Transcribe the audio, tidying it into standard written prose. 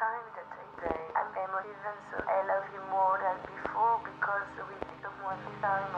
time that I say I'm emotive and so I love you more than before because we take more time